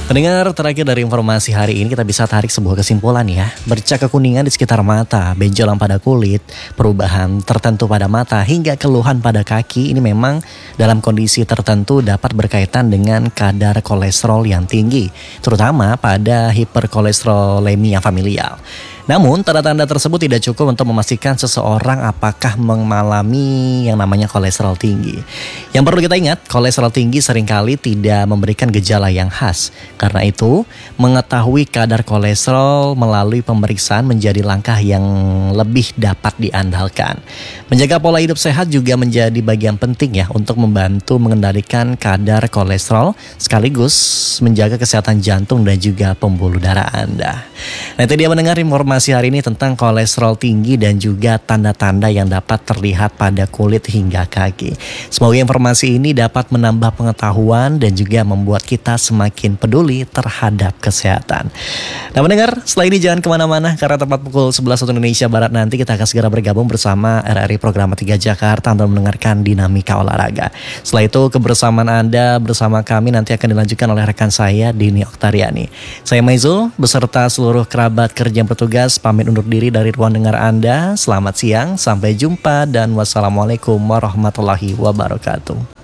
Pendengar, terakhir dari informasi hari ini kita bisa tarik sebuah kesimpulan ya. Bercak kekuningan di sekitar mata, benjolan pada kulit, perubahan tertentu pada mata hingga keluhan pada kaki ini memang dalam kondisi tertentu dapat berkaitan dengan kadar kolesterol yang tinggi, terutama pada hiperkolesterolemia familial. Namun, tanda-tanda tersebut tidak cukup untuk memastikan seseorang apakah mengalami yang namanya kolesterol tinggi. Yang perlu kita ingat, kolesterol tinggi seringkali tidak memberikan gejala yang khas. Karena itu, mengetahui kadar kolesterol melalui pemeriksaan menjadi langkah yang lebih dapat diandalkan. Menjaga pola hidup sehat juga menjadi bagian penting ya untuk membantu mengendalikan kadar kolesterol sekaligus menjaga kesehatan jantung dan juga pembuluh darah Anda. Nah, itu dia mendengar informasi hari ini tentang kolesterol tinggi dan juga tanda-tanda yang dapat terlihat pada kulit hingga kaki. Semoga informasi ini dapat menambah pengetahuan dan juga membuat kita semakin peduli terhadap kesehatan. Nah, mendengar, setelah ini jangan kemana-mana karena tepat pukul 11 waktu Indonesia Barat nanti kita akan segera bergabung bersama RRI Program 3 Jakarta untuk mendengarkan dinamika olahraga. Setelah itu kebersamaan Anda bersama kami nanti akan dilanjutkan oleh rekan saya Dini Oktariani. Saya Maizul beserta seluruh kerabat kerja yang bertugas pamit undur diri dari ruang dengar Anda. Selamat siang, sampai jumpa dan wassalamualaikum warahmatullahi wabarakatuh.